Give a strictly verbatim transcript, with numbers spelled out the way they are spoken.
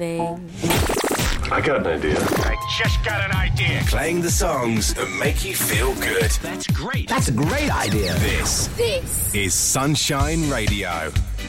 thing. I got an idea. I just got an idea. Playing the songs that make you feel good. That's great. That's a great idea. This, This is Sunshine Radio.